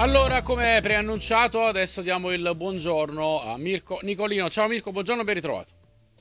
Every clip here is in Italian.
Allora, come preannunciato, adesso diamo il buongiorno a Mirko Nicolino. Ciao Mirko, buongiorno, ben ritrovato.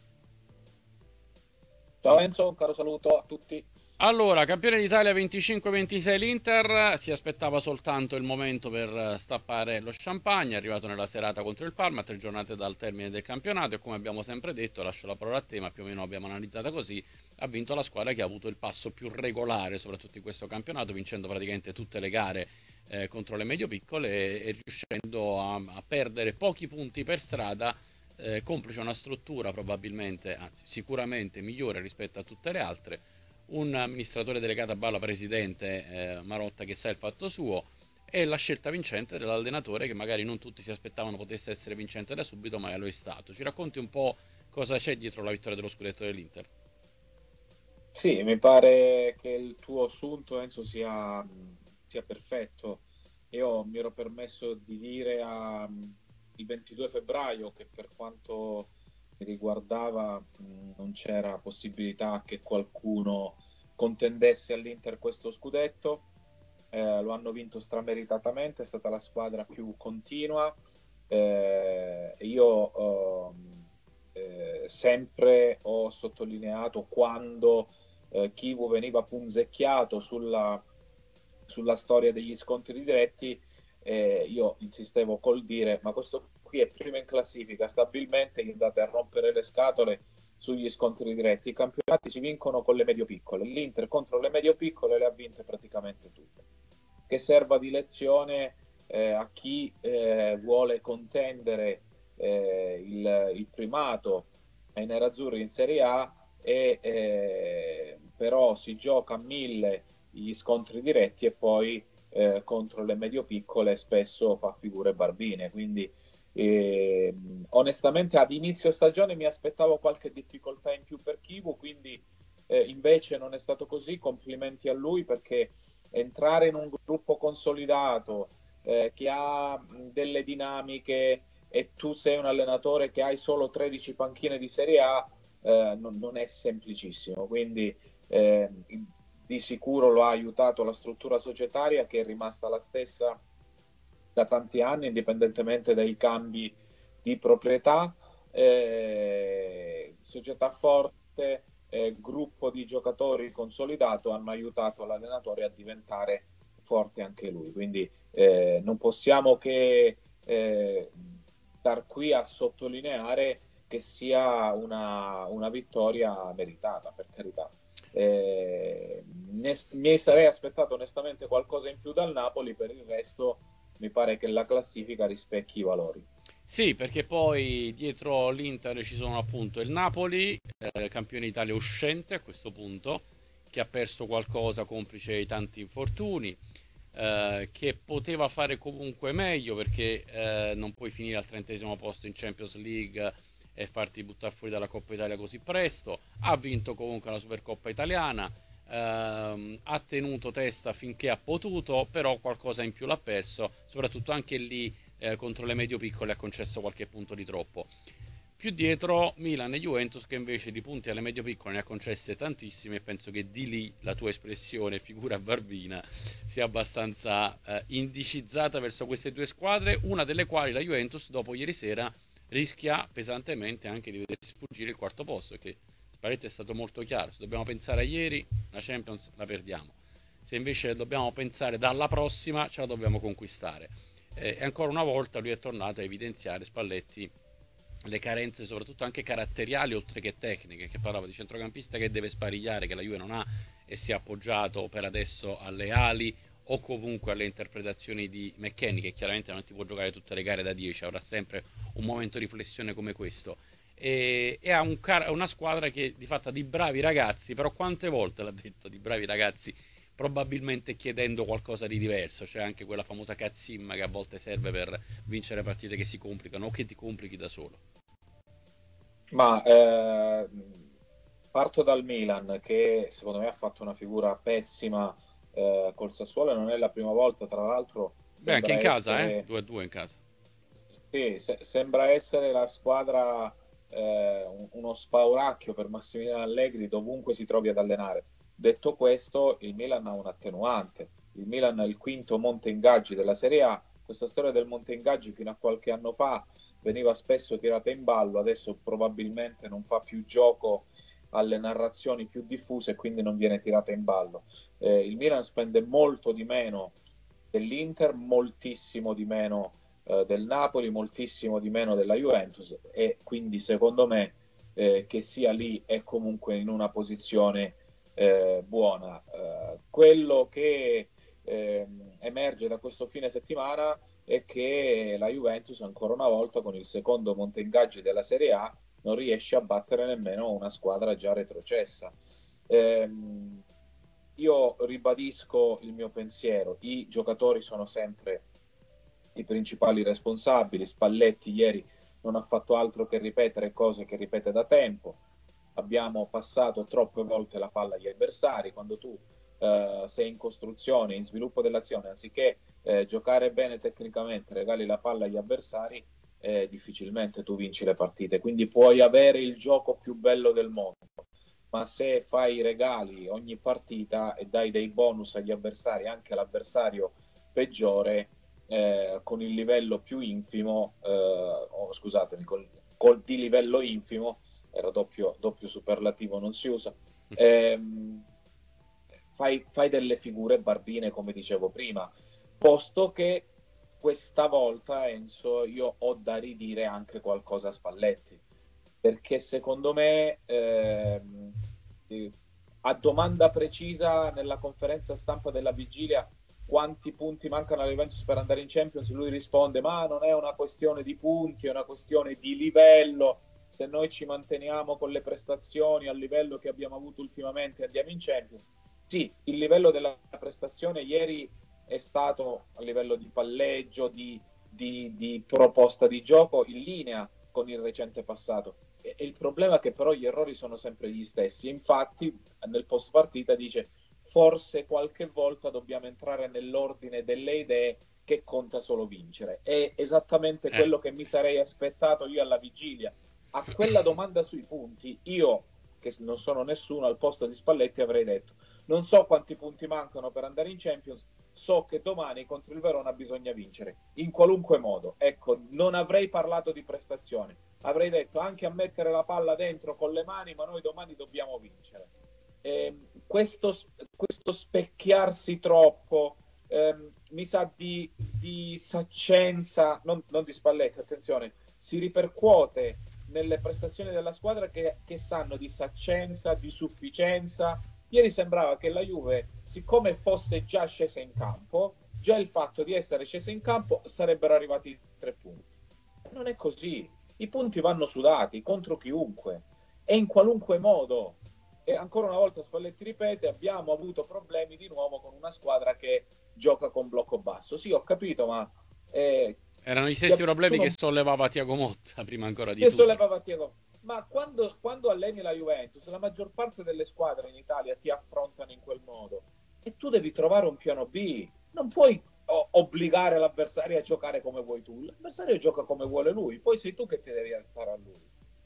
Ciao Enzo, un caro saluto a tutti. Allora, campione d'Italia 25-26 l'Inter, si aspettava soltanto il momento per stappare lo champagne, è arrivato nella serata contro il Parma, a 3 giornate dal termine del campionato e come abbiamo sempre detto, lascio la parola a te, ma più o meno abbiamo analizzata così, ha vinto la squadra che ha avuto il passo più regolare, soprattutto in questo campionato, vincendo praticamente tutte le gare contro le medio-piccole e riuscendo a perdere pochi punti per strada, complice una struttura probabilmente, anzi sicuramente migliore rispetto a tutte le altre, un amministratore delegato a Balla presidente, Marotta, che sa il fatto suo, e la scelta vincente dell'allenatore che magari non tutti si aspettavano potesse essere vincente da subito, ma lo è stato. Ci racconti un po' cosa c'è dietro la vittoria dello scudetto dell'Inter? Sì, mi pare che il tuo assunto, Enzo, sia perfetto. Io mi ero permesso di dire il 22 febbraio che per quanto mi riguardava non c'era possibilità che qualcuno contendesse all'Inter questo scudetto. Lo hanno vinto strameritatamente, è stata la squadra più continua. Io sempre ho sottolineato quando Kivu veniva punzecchiato sulla storia degli scontri diretti, io insistevo col dire ma questo qui è primo in classifica stabilmente, gli andate a rompere le scatole sugli scontri diretti. I campionati si vincono con le medio-piccole, l'Inter contro le medio-piccole le ha vinte praticamente tutte. Che serva di lezione a chi vuole contendere il primato ai nerazzurri in Serie A e però si gioca a mille gli scontri diretti e poi contro le medio-piccole spesso fa figure barbine. Quindi eh, onestamente ad inizio stagione mi aspettavo qualche difficoltà in più per Kivu, quindi invece non è stato così. Complimenti a lui perché entrare in un gruppo consolidato che ha delle dinamiche e tu sei un allenatore che hai solo 13 panchine di Serie A, non è semplicissimo. Quindi di sicuro lo ha aiutato la struttura societaria che è rimasta la stessa da tanti anni, indipendentemente dai cambi di proprietà. Società forte, gruppo di giocatori consolidato hanno aiutato l'allenatore a diventare forte anche lui. Quindi non possiamo che star qui a sottolineare che sia una vittoria meritata, per carità. Mi sarei aspettato onestamente qualcosa in più dal Napoli, per il resto mi pare che la classifica rispecchi i valori. Sì, perché poi dietro l'Inter ci sono appunto il Napoli, campione d'Italia uscente a questo punto, che ha perso qualcosa complice i tanti infortuni, che poteva fare comunque meglio perché non puoi finire al 30° posto in Champions League e farti buttare fuori dalla Coppa Italia così presto. Ha vinto comunque la Supercoppa italiana, ha tenuto testa finché ha potuto, però qualcosa in più l'ha perso, soprattutto anche lì contro le medio-piccole ha concesso qualche punto di troppo. Più dietro Milan e Juventus che invece di punti alle medio-piccole ne ha concesse tantissime e penso che di lì la tua espressione figura barbina sia abbastanza indicizzata verso queste due squadre, una delle quali la Juventus dopo ieri sera rischia pesantemente anche di vedersi sfuggire il quarto posto, che Spalletti è stato molto chiaro: se dobbiamo pensare a ieri la Champions la perdiamo, se invece dobbiamo pensare dalla prossima ce la dobbiamo conquistare. E ancora una volta lui è tornato a evidenziare, Spalletti, le carenze soprattutto anche caratteriali oltre che tecniche, che parlava di centrocampista che deve sparigliare, che la Juve non ha e si è appoggiato per adesso alle ali o comunque alle interpretazioni di McKennie, che chiaramente non ti può giocare tutte le gare da 10, avrà sempre un momento di flessione come questo. E ha una squadra che di fatto ha di bravi ragazzi, però quante volte l'ha detto di bravi ragazzi, probabilmente chiedendo qualcosa di diverso, cioè anche quella famosa cazzimma che a volte serve per vincere partite che si complicano o che ti complichi da solo. Ma parto dal Milan che secondo me ha fatto una figura pessima col Sassuolo, e non è la prima volta, tra l'altro Beh, anche in sembra casa, essere 2-2 in casa. sì, sembra essere la squadra, uno spauracchio per Massimiliano Allegri dovunque si trovi ad allenare. Detto questo, il Milan ha un attenuante. Il Milan è il quinto monte ingaggi della Serie A, questa storia del monte ingaggi fino a qualche anno fa veniva spesso tirata in ballo, adesso probabilmente non fa più gioco alle narrazioni più diffuse e quindi non viene tirata in ballo. Il Milan spende molto di meno dell'Inter, moltissimo di meno del Napoli, moltissimo di meno della Juventus, e quindi secondo me che sia lì è comunque in una posizione buona. Quello che emerge da questo fine settimana è che la Juventus ancora una volta con il secondo monte ingaggi della Serie A non riesce a battere nemmeno una squadra già retrocessa. Io ribadisco il mio pensiero: i giocatori sono sempre i principali responsabili. Spalletti ieri non ha fatto altro che ripetere cose che ripete da tempo. Abbiamo passato troppe volte la palla agli avversari. Quando tu sei in costruzione, in sviluppo dell'azione, anziché giocare bene tecnicamente, regali la palla agli avversari, difficilmente tu vinci le partite. Quindi puoi avere il gioco più bello del mondo, ma se fai i regali ogni partita e dai dei bonus agli avversari, anche all'avversario peggiore, con il livello più infimo, scusatemi, di livello infimo, era doppio superlativo, non si usa, fai delle figure barbine, come dicevo prima, posto che questa volta, Enzo, io ho da ridire anche qualcosa a Spalletti, perché secondo me a domanda precisa nella conferenza stampa della vigilia quanti punti mancano alla Juventus per andare in Champions, lui risponde: ma non è una questione di punti, è una questione di livello. Se noi ci manteniamo con le prestazioni al livello che abbiamo avuto ultimamente andiamo in Champions. Sì, il livello della prestazione ieri è stato a livello di palleggio, di proposta di gioco in linea con il recente passato. E il problema è che però gli errori sono sempre gli stessi. Infatti nel post partita dice: forse qualche volta dobbiamo entrare nell'ordine delle idee, che conta solo vincere. È esattamente quello che mi sarei aspettato io alla vigilia. A quella domanda sui punti, io, che non sono nessuno, al posto di Spalletti avrei detto: non so quanti punti mancano per andare in Champions, so che domani contro il Verona bisogna vincere, in qualunque modo. Ecco, non avrei parlato di prestazione, avrei detto anche a mettere la palla dentro con le mani, ma noi domani dobbiamo vincere. Questo specchiarsi troppo mi sa di saccenza, non di Spalletti, attenzione, si ripercuote nelle prestazioni della squadra che sanno di saccenza, di sufficienza. Ieri sembrava che la Juve, siccome fosse già scesa in campo, già il fatto di essere scesa in campo sarebbero arrivati 3 punti. Non è così. I punti vanno sudati contro chiunque e in qualunque modo. E ancora una volta Spalletti ripete: abbiamo avuto problemi di nuovo con una squadra che gioca con blocco basso. Sì, ho capito, ma erano gli stessi problemi che sollevava Thiago Motta prima ancora di tutto. Sollevava Thiago. Ma quando alleni la Juventus, la maggior parte delle squadre in Italia ti affrontano in quel modo e tu devi trovare un piano B. Non puoi obbligare l'avversario a giocare come vuoi tu. L'avversario gioca come vuole lui, poi sei tu che ti devi adattare a lui.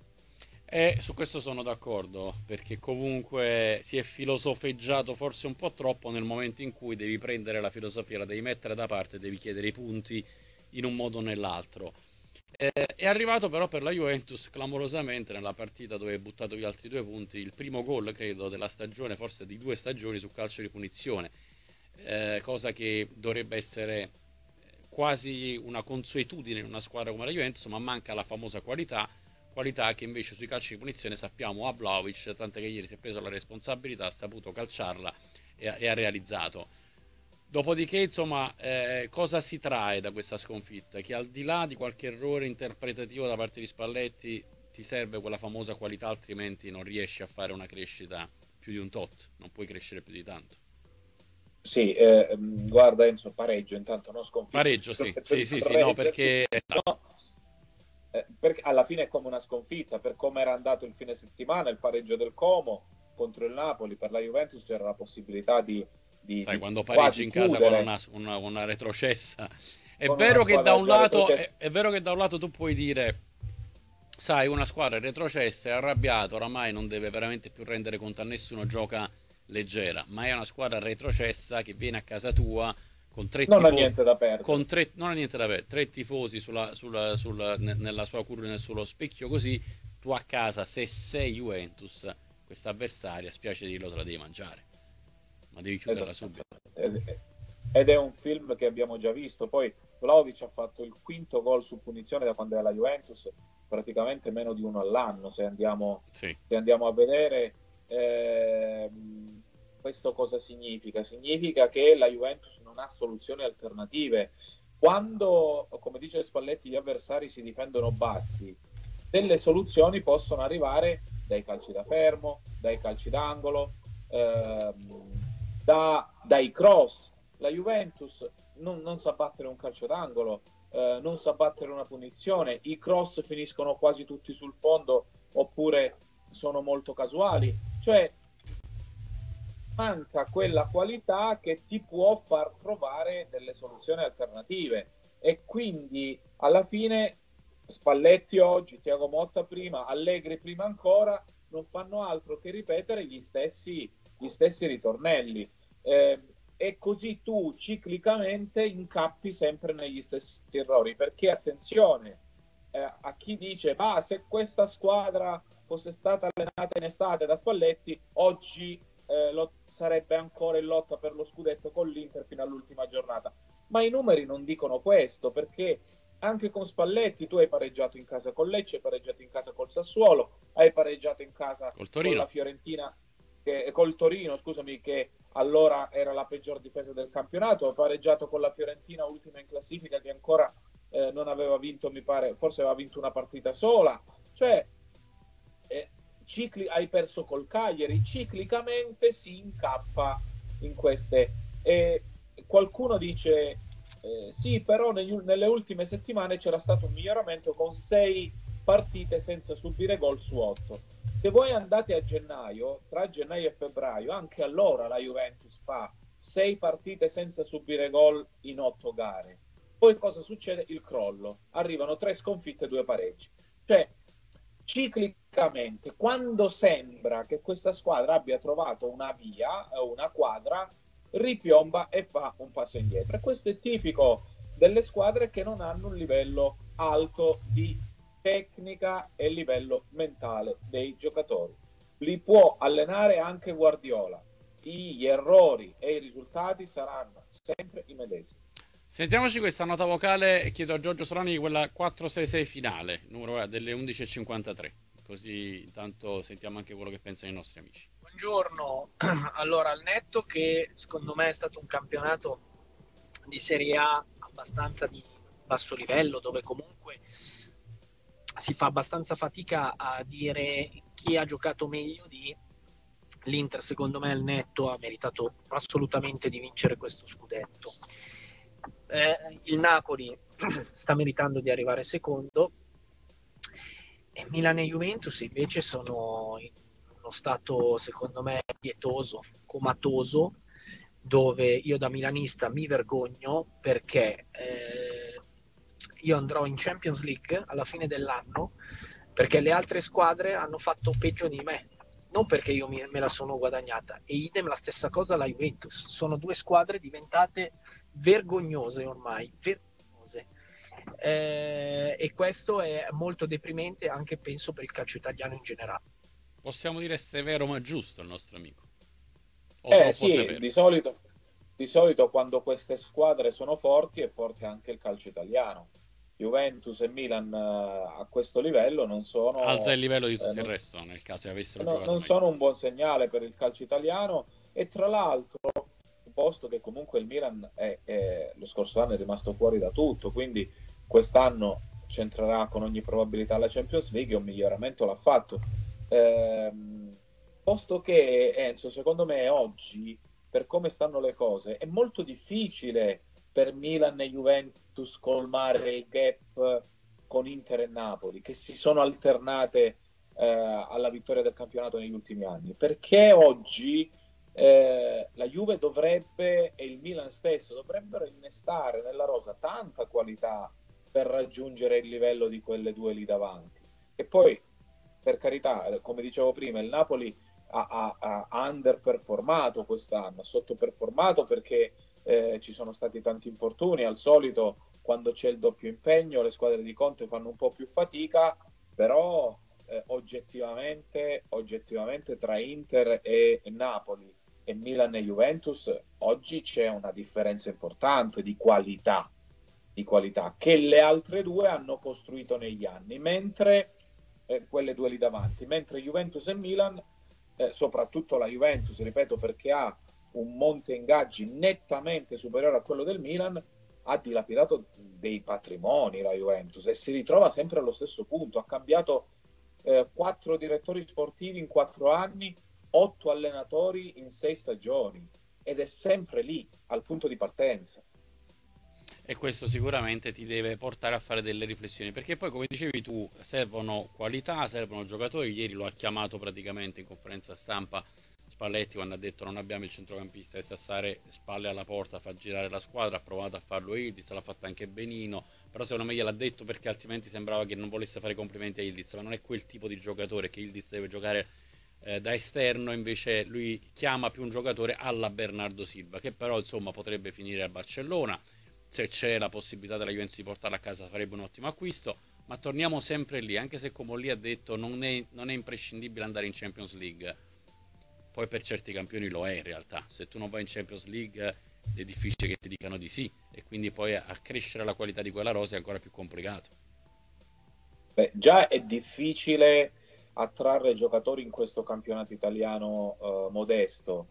E su questo sono d'accordo, perché comunque si è filosofeggiato forse un po' troppo nel momento in cui devi prendere la filosofia, la devi mettere da parte, devi chiedere i punti in un modo o nell'altro. È arrivato però per la Juventus clamorosamente nella partita dove hai buttato via altri 2 punti, il primo gol credo della stagione, forse di 2 stagioni, su calcio di punizione, cosa che dovrebbe essere quasi una consuetudine in una squadra come la Juventus, ma manca la famosa qualità che invece sui calci di punizione sappiamo a Vlahovic, tant'è che ieri si è preso la responsabilità, ha saputo calciarla e ha realizzato. Dopodiché, insomma, cosa si trae da questa sconfitta? Che al di là di qualche errore interpretativo da parte di Spalletti, ti serve quella famosa qualità, altrimenti non riesci a fare una crescita più di un tot, non puoi crescere più di tanto. Sì, guarda Enzo, pareggio intanto, non sconfitta. Pareggio, sì, no, perché... No, perché alla fine è come una sconfitta, per come era andato il fine settimana, il pareggio del Como contro il Napoli, per la Juventus c'era la possibilità di sai, quando pareggi in casa con una retrocessa, è vero che da un lato tu puoi dire, sai, una squadra retrocessa è arrabbiata, oramai non deve veramente più rendere conto a nessuno, gioca leggera, ma è una squadra retrocessa che viene a casa tua con tre Non ha tifosi, niente da perdere. non ha niente da perdere, tre tifosi nella sua curva, sullo specchio, così tu a casa, se sei Juventus, questa avversaria, spiace dirlo, te la devi mangiare, ma devi chiuderla Esatto. subito. Ed è un film che abbiamo già visto. Poi Vlahovic ha fatto il quinto gol su punizione da quando è alla Juventus, praticamente meno di uno all'anno, se andiamo, Sì. se andiamo a vedere. Questo cosa significa? Significa che la Juventus non ha soluzioni alternative. Quando, come dice Spalletti, gli avversari si difendono bassi, delle soluzioni possono arrivare dai calci da fermo, dai calci d'angolo, dai cross. La Juventus non sa battere un calcio d'angolo, non sa battere una punizione, i cross finiscono quasi tutti sul fondo oppure sono molto casuali, cioè manca quella qualità che ti può far trovare delle soluzioni alternative, e quindi alla fine Spalletti oggi, Thiago Motta prima, Allegri prima ancora, non fanno altro che ripetere gli stessi ritornelli, e così tu ciclicamente incappi sempre negli stessi errori, perché attenzione, a chi dice se questa squadra fosse stata allenata in estate da Spalletti, oggi sarebbe ancora in lotta per lo scudetto con l'Inter fino all'ultima giornata. Ma i numeri non dicono questo, perché anche con Spalletti tu hai pareggiato in casa con Lecce, hai pareggiato in casa col Sassuolo, hai pareggiato in casa Col con Torino. la Fiorentina, col Torino, scusami, che allora era la peggior difesa del campionato, hai pareggiato con la Fiorentina, ultima in classifica, che ancora non aveva vinto, mi pare, forse aveva vinto una partita sola. Cioè, hai perso col Cagliari, ciclicamente si incappa in queste. Qualcuno dice sì, però nelle ultime settimane c'era stato un miglioramento con 6 partite senza subire gol su 8. Se voi andate a gennaio, tra gennaio e febbraio, anche allora la Juventus fa 6 partite senza subire gol in 8 gare. Poi cosa succede? Il crollo. Arrivano 3 sconfitte e 2 pareggi. Cioè, ciclicamente, quando sembra che questa squadra abbia trovato una via, una quadra, ripiomba e fa un passo indietro. E questo è tipico delle squadre che non hanno un livello alto di tecnica e livello mentale dei giocatori. Li può allenare anche Guardiola. Gli errori e i risultati saranno sempre i medesimi. Sentiamoci questa nota vocale e chiedo a Giorgio Sorani quella 466 finale, numero delle 11.53. Così intanto sentiamo anche quello che pensano i nostri amici. Buongiorno, allora al netto che secondo me è stato un campionato di Serie A abbastanza di basso livello, dove comunque si fa abbastanza fatica a dire chi ha giocato meglio di l'Inter. Secondo me il netto ha meritato assolutamente di vincere questo scudetto. Il Napoli sta meritando di arrivare secondo, e Milan e Juventus invece sono in uno stato secondo me pietoso, comatoso, dove io da milanista mi vergogno, perché io andrò in Champions League alla fine dell'anno perché le altre squadre hanno fatto peggio di me, non perché io me la sono guadagnata. E idem la stessa cosa la Juventus. Sono due squadre diventate vergognose ormai, vergognose. E questo è molto deprimente anche, penso, per il calcio italiano in generale. Possiamo dire severo ma giusto il nostro amico. O troppo Sì, severo. di solito quando queste squadre sono forti è forte anche il calcio italiano. Juventus e Milan a questo livello non Alza il sono, livello di tutto il resto nel caso avessero giocato non meglio. sono un buon segnale per il calcio italiano. E tra l'altro, posto che comunque il Milan lo scorso anno è rimasto fuori da tutto, quindi quest'anno c'entrerà con ogni probabilità la Champions League, e un miglioramento l'ha fatto. Posto che Enzo, secondo me oggi, per come stanno le cose, è molto difficile per Milan e Juventus colmare il gap con Inter e Napoli, che si sono alternate alla vittoria del campionato negli ultimi anni, perché oggi la Juve dovrebbe, e il Milan stesso dovrebbero innestare nella rosa tanta qualità per raggiungere il livello di quelle due lì davanti. E poi, per carità, come dicevo prima, il Napoli ha underperformato quest'anno, ha sottoperformato perché ci sono stati tanti infortuni, al solito quando c'è il doppio impegno le squadre di Conte fanno un po' più fatica, però oggettivamente tra Inter e Napoli e Milan e Juventus oggi c'è una differenza importante di qualità che le altre due hanno costruito negli anni, mentre quelle due lì davanti, mentre Juventus e Milan, soprattutto la Juventus, ripeto, perché ha un monte ingaggi nettamente superiore a quello del Milan, ha dilapidato dei patrimoni la Juventus e si ritrova sempre allo stesso punto. Ha cambiato 4 direttori sportivi in 4 anni, 8 allenatori in 6 stagioni, ed è sempre lì al punto di partenza. E questo sicuramente ti deve portare a fare delle riflessioni, perché poi, come dicevi tu, servono qualità, servono giocatori. Ieri lo ha chiamato praticamente in conferenza stampa Spalletti quando ha detto non abbiamo il centrocampista e sa stare spalle alla porta, fa girare la squadra. Ha provato a farlo Ildiz, l'ha fatta anche benino, però secondo me gliel'ha detto perché altrimenti sembrava che non volesse fare complimenti a Ildiz, ma non è quel tipo di giocatore che Ildiz deve giocare da esterno. Invece lui chiama più un giocatore alla Bernardo Silva, che però insomma potrebbe finire al Barcellona. Se c'è la possibilità della Juventus di portarla a casa sarebbe un ottimo acquisto, ma torniamo sempre lì, anche se come lì ha detto non è imprescindibile andare in Champions League. Poi per certi campioni lo è in realtà. Se tu non vai in Champions League è difficile che ti dicano di sì, e quindi poi accrescere la qualità di quella rosa è ancora più complicato. Beh, già è difficile attrarre giocatori in questo campionato italiano modesto,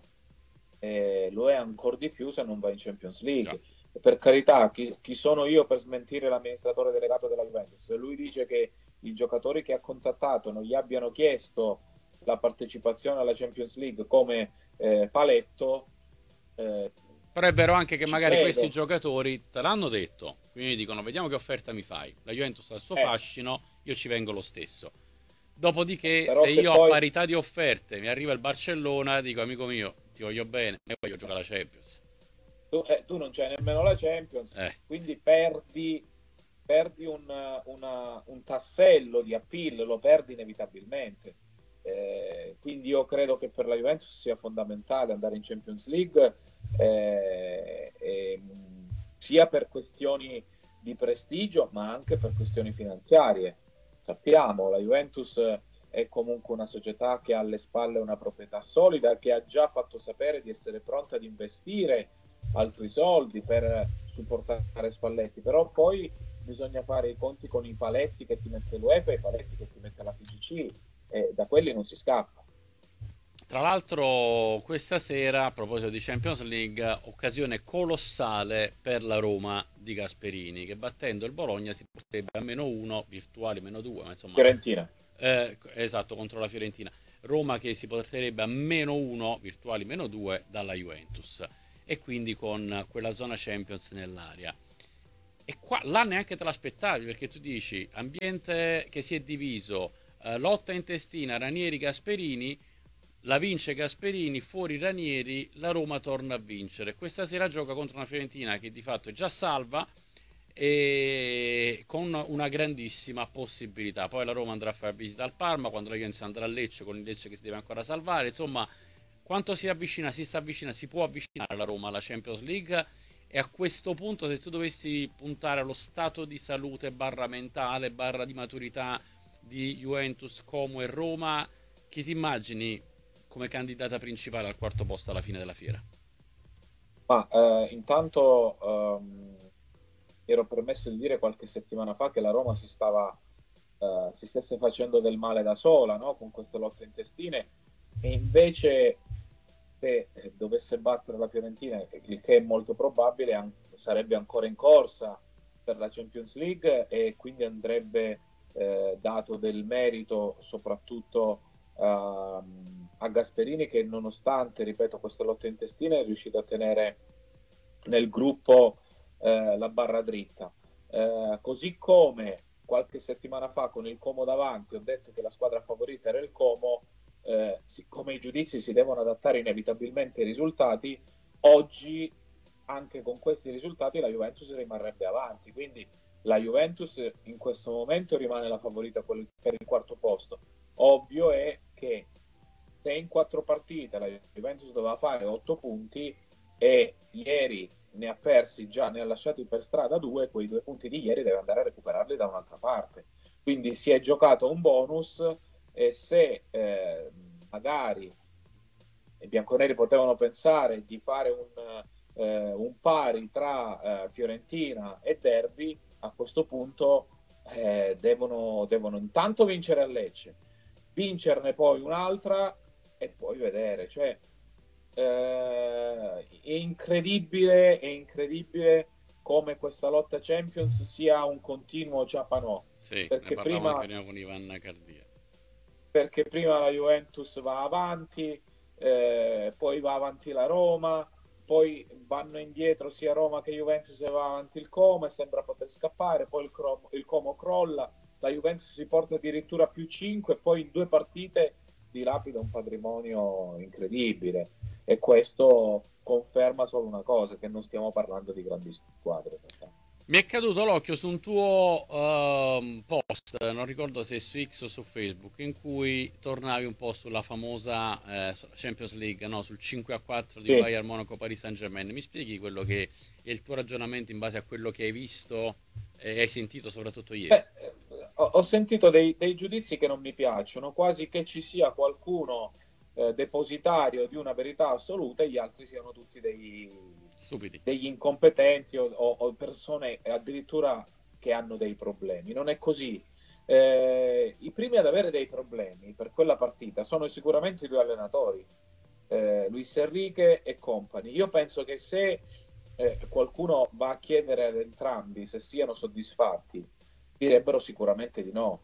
lo è ancora di più se non va in Champions Già. League. Per carità, chi sono io per smentire l'amministratore delegato della Juventus? Se lui dice che i giocatori che ha contattato non gli abbiano chiesto la partecipazione alla Champions League come paletto, Però è vero anche che ci magari questi credo. giocatori te l'hanno detto, quindi dicono vediamo che offerta mi fai. La Juventus ha il suo fascino, io ci vengo lo stesso. Dopodiché, Però se se io a poi parità di offerte mi arriva il Barcellona, dico amico mio, ti voglio bene e voglio giocare alla Champions. tu non c'hai nemmeno la Champions, Eh, quindi perdi un tassello di appeal, lo perdi inevitabilmente. Quindi io credo che per la Juventus sia fondamentale andare in Champions League, sia per questioni di prestigio, ma anche per questioni finanziarie. Sappiamo, la Juventus è comunque una società che ha alle spalle una proprietà solida, che ha già fatto sapere di essere pronta ad investire altri soldi per supportare Spalletti, però poi bisogna fare i conti con i paletti che ti mette l'UEFA e i paletti che ti mette la FIGC, e da quelli non si scappa. Tra l'altro, questa sera, a proposito di Champions League, occasione colossale per la Roma di Gasperini, che battendo il Bologna si porterebbe a -1, virtuali -2, ma insomma, Fiorentina. esatto, contro la Fiorentina. Roma che si porterebbe a -1, virtuali -2 dalla Juventus, e quindi con quella zona Champions nell'aria. E qua là neanche te l'aspettavi, perché tu dici ambiente che si è diviso, lotta intestina Ranieri Gasperini, la vince Gasperini, fuori Ranieri, la Roma torna a vincere. Questa sera gioca contro una Fiorentina che di fatto è già salva e con una grandissima possibilità. Poi la Roma andrà a fare visita al Parma, quando la Juventus andrà a Lecce, con il Lecce che si deve ancora salvare. Insomma, quanto si avvicina, si può avvicinare la Roma alla Champions League. E a questo punto, se tu dovessi puntare allo stato di salute barra mentale, barra di maturità di Juventus, Como e Roma, chi ti immagini come candidata principale al quarto posto alla fine della fiera? Ma intanto ero permesso di dire qualche settimana fa che la Roma si stesse facendo del male da sola, no? Con queste lotte intestine, e invece se dovesse battere la Fiorentina, il che è molto probabile, sarebbe ancora in corsa per la Champions League, e quindi andrebbe dato del merito soprattutto a Gasperini, che nonostante, ripeto, queste lotte intestine è riuscito a tenere nel gruppo la barra dritta. Così come qualche settimana fa con il Como davanti ho detto che la squadra favorita era il Como, siccome i giudizi si devono adattare inevitabilmente ai risultati, oggi anche con questi risultati la Juventus rimarrebbe avanti, quindi la Juventus in questo momento rimane la favorita per il quarto posto. Ovvio è che se in 4 partite la Juventus doveva fare 8 punti e ieri ne ha persi già, ne ha lasciati per strada 2, quei 2 punti di ieri deve andare a recuperarli da un'altra parte. Quindi si è giocato un bonus, e se magari i bianconeri potevano pensare di fare un pari tra Fiorentina e Derby, a questo punto devono intanto vincere a Lecce, vincerne poi un'altra e poi vedere. Cioè, è incredibile come questa lotta Champions sia un continuo ciapanò, Sì, ne perché parlavo anche prima, prima con Ivan Cardia. perché prima la Juventus va avanti, poi va avanti la Roma, poi vanno indietro sia Roma che Juventus e va avanti il Como e sembra poter scappare, poi il Como crolla, la Juventus si porta addirittura più 5 e poi in 2 partite dilapida un patrimonio incredibile, e questo conferma solo una cosa, che non stiamo parlando di grandi squadre. Mi è caduto l'occhio su un tuo post, non ricordo se su X o su Facebook, in cui tornavi un po' sulla famosa Champions League, no? Sul 5-4 di Sì. Bayern Monaco Paris Saint-Germain. Mi spieghi quello che è il tuo ragionamento in base a quello che hai visto e hai sentito soprattutto ieri? Ho sentito dei giudizi che non mi piacciono, quasi che ci sia qualcuno depositario di una verità assoluta e gli altri siano tutti Stupidi. degli incompetenti o persone addirittura che hanno dei problemi. Non è così. I primi ad avere dei problemi per quella partita sono sicuramente i 2 allenatori, Luis Enrique e compagni. Io penso che se qualcuno va a chiedere ad entrambi se siano soddisfatti, direbbero sicuramente di no.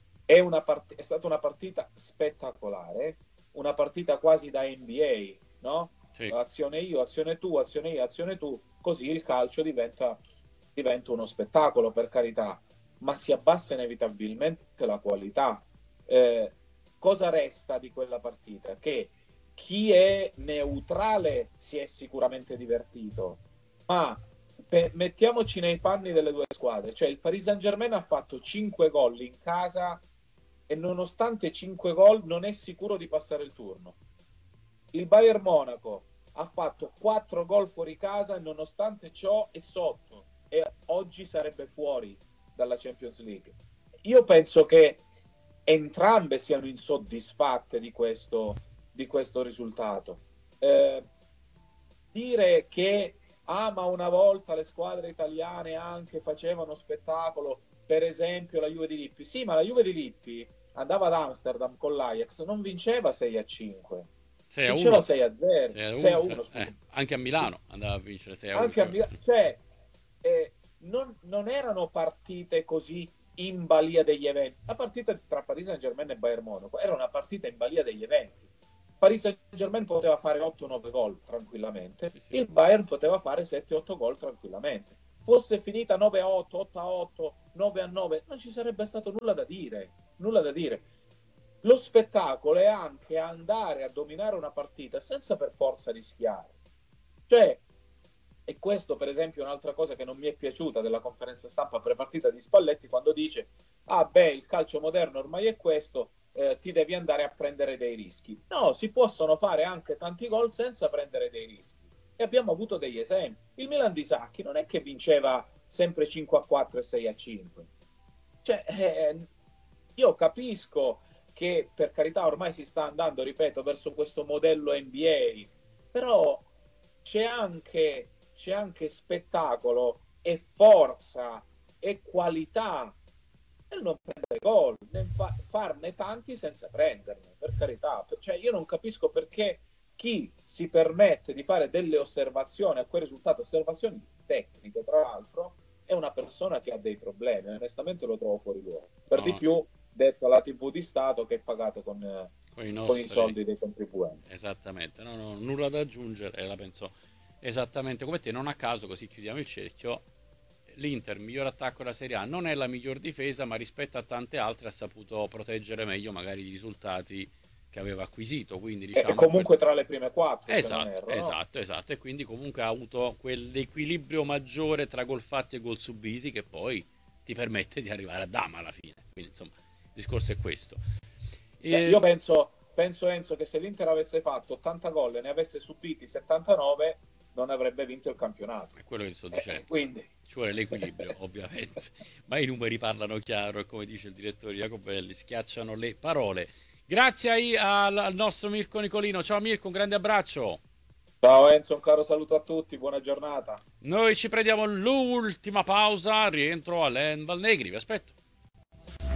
È stata una partita spettacolare, una partita quasi da NBA, no? Sì. Azione io, azione tu, azione io, azione tu, così il calcio diventa uno spettacolo, per carità, ma si abbassa inevitabilmente la qualità. Eh, Cosa resta di quella partita? Che chi è neutrale si è sicuramente divertito, ma mettiamoci nei panni delle 2 squadre. Cioè, il Paris Saint-Germain ha fatto 5 gol in casa e nonostante 5 gol non è sicuro di passare il turno. Il Bayern Monaco ha fatto 4 gol fuori casa e nonostante ciò è sotto e oggi sarebbe fuori dalla Champions League. Io penso che entrambe siano insoddisfatte di questo risultato. Dire che ma una volta le squadre italiane anche facevano spettacolo, per esempio la Juve di Lippi. Sì, ma la Juve di Lippi andava ad Amsterdam con l'Ajax, non vinceva 6-5, 6-1. vinceva 6-0, 6-1. 6-1, scusa. Anche a Milano andava a vincere 6-1. Anche a Milano, cioè, non erano partite così in balia degli eventi. La partita tra Paris Saint-Germain e Bayern Monaco era una partita in balia degli eventi. Paris Saint-Germain poteva fare 8-9 gol tranquillamente, Sì, sì. il Bayern poteva fare 7-8 gol tranquillamente. Fosse finita 9-8, 8-8, 9-9, non ci sarebbe stato nulla da dire, nulla da dire. Lo spettacolo è anche andare a dominare una partita senza per forza rischiare. Cioè, e questo per esempio è un'altra cosa che non mi è piaciuta della conferenza stampa pre-partita di Spalletti, quando dice il calcio moderno ormai è questo, ti devi andare a prendere dei rischi. No, si possono fare anche tanti gol senza prendere dei rischi e abbiamo avuto degli esempi. Il Milan di Sacchi non è che vinceva sempre 5-4 e 6-5. Cioè, io capisco che per carità ormai si sta andando, ripeto, verso questo modello NBA, però c'è anche spettacolo e forza e qualità nel non prendere gol, nel farne tanti senza prenderne, per carità. Cioè, io non capisco perché chi si permette di fare delle osservazioni a quel risultato, osservazioni tecniche tra l'altro, è una persona che ha dei problemi. Onestamente lo trovo fuori luogo. Per No, di no, più, detto alla TV di Stato che è pagata con con i i nostri. soldi dei contribuenti. Esattamente, no, no, nulla da aggiungere, la penso esattamente come te. Non a caso, così chiudiamo il cerchio, l'Inter, miglior attacco della Serie A, non è la miglior difesa, ma rispetto a tante altre ha saputo proteggere meglio magari i risultati che aveva acquisito, quindi E diciamo comunque tra le prime 4, se non esatto, erro, no? esatto, esatto, e quindi comunque ha avuto quell'equilibrio maggiore tra gol fatti e gol subiti che poi ti permette di arrivare a Dama alla fine. Quindi insomma, il discorso è questo. Io E penso Enzo che se l'Inter avesse fatto 80 gol e ne avesse subiti 79, non avrebbe vinto il campionato. È quello che sto dicendo. Quindi ci vuole l'equilibrio, ovviamente, ma i numeri parlano chiaro e, come dice il direttore Jacobelli, schiacciano le parole. Grazie al nostro Mirko Nicolino. Ciao Mirko, un grande abbraccio. ciao Enzo, un caro saluto a tutti, buona giornata. Noi ci prendiamo l'ultima pausa, rientro a Len Valnegri, vi aspetto.